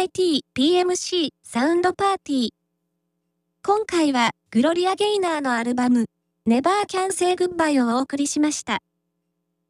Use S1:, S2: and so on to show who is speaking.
S1: PMC サウンドパーティー。今回はグロリア・ゲイナーのアルバム Never Can Say Goodbye をお送りしました。